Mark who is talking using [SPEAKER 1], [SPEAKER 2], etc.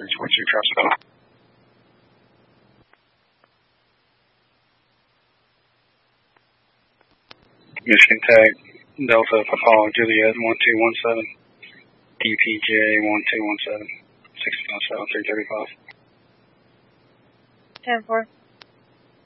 [SPEAKER 1] 342 traffic. Michigan Tag, Delta Papa Juliet 1217, DPJ 1217, 1607, 335.
[SPEAKER 2] 10-4.